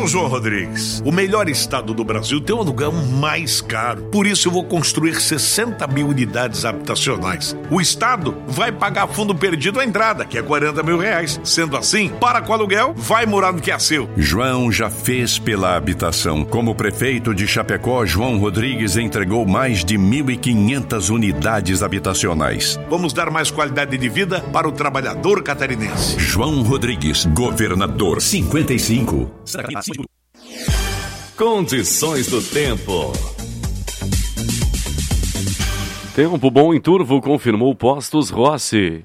João Rodrigues, o melhor estado do Brasil tem o aluguel mais caro. Por isso eu vou construir 60 mil unidades habitacionais. O estado vai pagar fundo perdido à entrada, que é R$40 mil. Sendo assim, para com o aluguel, vai morar no que é seu. João já fez pela habitação. Como prefeito de Chapecó, João Rodrigues entregou mais de 1.500 unidades habitacionais. Vamos dar mais qualidade de vida para o trabalhador catarinense. João Rodrigues, governador. 55. Condições do tempo. Tempo bom em Turvo, confirmou Postos Rossi.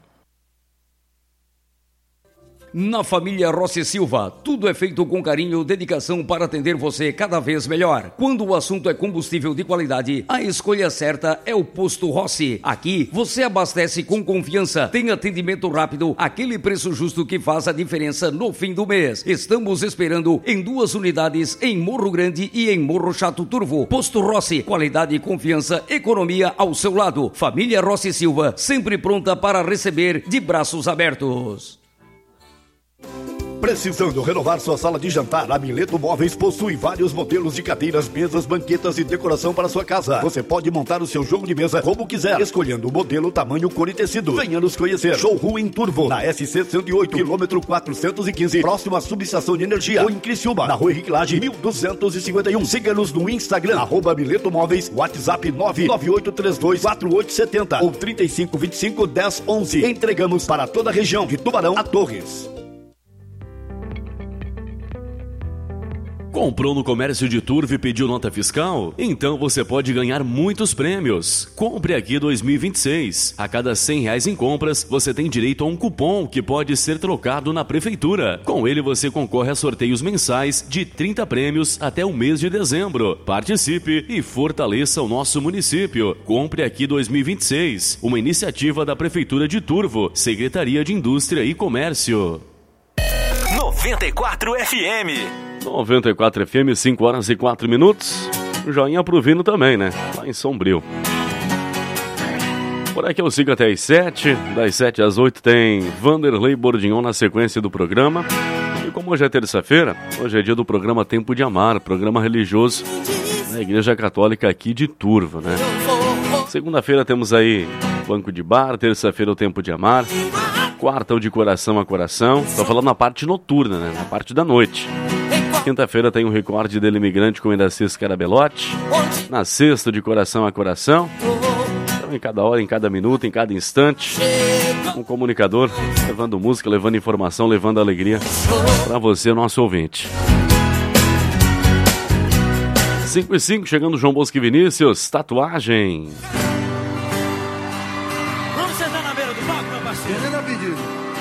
Na família Rossi Silva, tudo é feito com carinho e dedicação para atender você cada vez melhor. Quando o assunto é combustível de qualidade, a escolha certa é o Posto Rossi. Aqui, você abastece com confiança, tem atendimento rápido, aquele preço justo que faz a diferença no fim do mês. Estamos esperando em 2 unidades em Morro Grande e em Morro Chato Turvo. Posto Rossi, qualidade, confiança, economia ao seu lado. Família Rossi Silva, sempre pronta para receber de braços abertos. Precisando renovar sua sala de jantar? A Mileto Móveis possui vários modelos de cadeiras, mesas, banquetas e decoração para sua casa. Você pode montar o seu jogo de mesa como quiser, escolhendo o modelo, tamanho, cor e tecido. Venha nos conhecer. Showroom em Turvo, na SC 108, quilômetro 415, próximo à subestação de energia. Ou em Criciúma, na Rua Henrique Lage, 1251. Siga-nos no Instagram, @Mileto Móveis, WhatsApp 998324870 ou 3525-1011. Entregamos para toda a região, de Tubarão a Torres. Comprou no comércio de Turvo e pediu nota fiscal? Então você pode ganhar muitos prêmios. Compre aqui 2026. A cada R$100 em compras, você tem direito a um cupom que pode ser trocado na prefeitura. Com ele você concorre a sorteios mensais de 30 prêmios até o mês de dezembro. Participe e fortaleça o nosso município. Compre aqui 2026. Uma iniciativa da Prefeitura de Turvo, Secretaria de Indústria e Comércio. 94 FM. 94 FM, 5 horas e 4 minutos. Joinha pro Vino também, né? Lá em Sombrio. Por aqui eu sigo até às 7. Das 7 às 8 tem Vanderlei Bordignon na sequência do programa. E como hoje é terça-feira, hoje é dia do programa Tempo de Amar, programa religioso da Igreja Católica aqui de Turvo, né? Segunda-feira temos aí Banco de Bar, terça-feira o Tempo de Amar, quarta o de Coração a Coração. Tô falando na parte noturna, né? Na parte da noite. Quinta-feira tem um recorde dele imigrante com Iraci Scarabelotti. Na sexta, de Coração a Coração. Então, em cada hora, em cada minuto, em cada instante, um comunicador levando música, levando informação, levando alegria para você, nosso ouvinte. 5 e 5, chegando João Bosco e Vinícius, tatuagem. Vamos sentar na beira do palco, meu parceiro.